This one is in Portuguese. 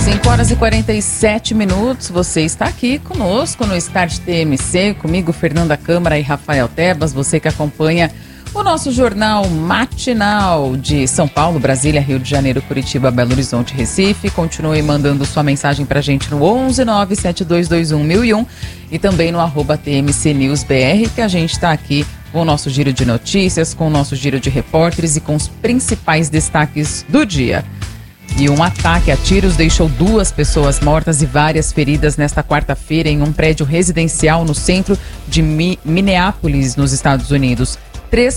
5h47, você está aqui conosco no Start TMC, comigo Fernanda Câmara e Rafael Tebas, você que acompanha o nosso jornal matinal de São Paulo, Brasília, Rio de Janeiro, Curitiba, Belo Horizonte, Recife. Continue mandando sua mensagem pra gente no 11972211001 e também no @TMCNewsBR, que a gente está aqui com o nosso giro de notícias, com o nosso giro de repórteres e com os principais destaques do dia. E um ataque a tiros deixou 2 pessoas mortas e várias feridas nesta quarta-feira em um prédio residencial no centro de Minneapolis, nos Estados Unidos. 3